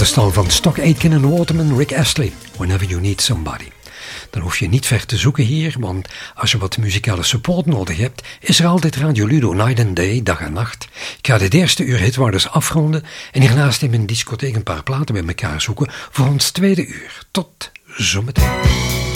is dan van Stock Aitken en Waterman, Rick Astley, Whenever You Need Somebody. Dan hoef je niet ver te zoeken hier, want als je wat muzikale support nodig hebt, is er altijd Radio Ludo Night and Day, dag en nacht. Ik ga dit eerste uur Hitwarders afronden en hiernaast in mijn discotheek een paar platen bij elkaar zoeken voor ons tweede uur. Tot zometeen.